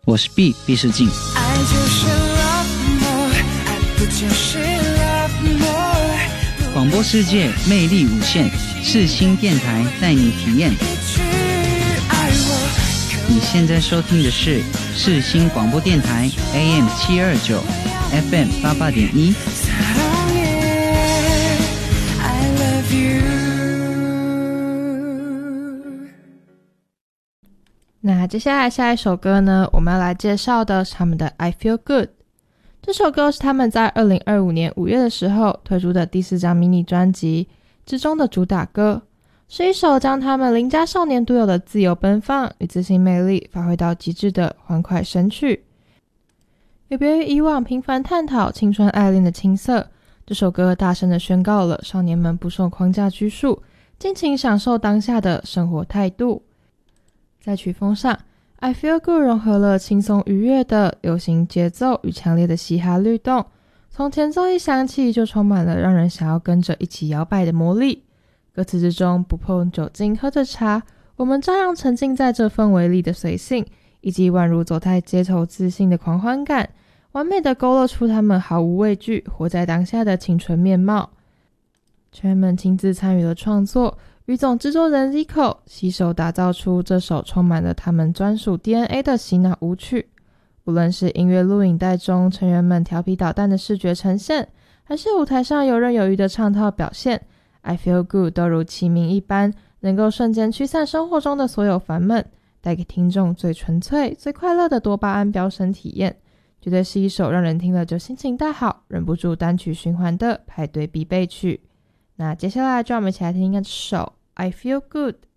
我是毕世静。 爱就是 love more， 爱不就是 love more。 广播世界魅力无限，世新电台带你体验。你现在收听的是世新广播电台 AM 729 FM 88.1。 那接下来下一首歌呢，我们要来介绍的是他们的 I Feel Good。 这首歌是他们在2025年5月的时候推出的第4张迷你专辑之中的主打歌，是一首将他们邻家少年独有的自由奔放与自信魅力发挥到极致的欢快神曲。有别于以往频繁探讨青春爱恋的青涩，这首歌大声地宣告了少年们不受框架拘束，尽情享受当下的生活态度。在曲风上， I Feel Good 融合了轻松愉悦的流行节奏与强烈的嘻哈律动，从前奏一响起就充满了让人想要跟着一起摇摆的魔力。歌词之中不碰酒精喝着茶，我们照样沉浸在这氛围里的随性，以及宛如走在街头自信的狂欢感，完美的勾勒出他们毫无畏惧活在当下的青春面貌。成员们亲自参与了创作，与总制作人 Zico 携手打造出这首充满了他们专属 DNA 的洗脑舞曲。无论是音乐录影带中成员们调皮捣蛋的视觉呈现，还是舞台上游刃有余的唱跳表现， I Feel Good 都如其名一般，能够瞬间驱散生活中的所有烦闷，带给听众最纯粹最快乐的多巴胺飙升体验，绝对是一首让人听了就心情大好，忍不住单曲循环的派对必备曲。那接下来就让我们一起来听这首 I Feel Good。